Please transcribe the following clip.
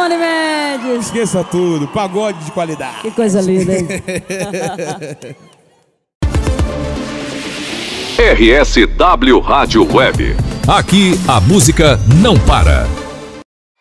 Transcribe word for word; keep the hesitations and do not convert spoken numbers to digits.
Shawn Mendes. Esqueça tudo, pagode de qualidade. Que coisa linda, hein? R S W Rádio Web. Aqui a música não para.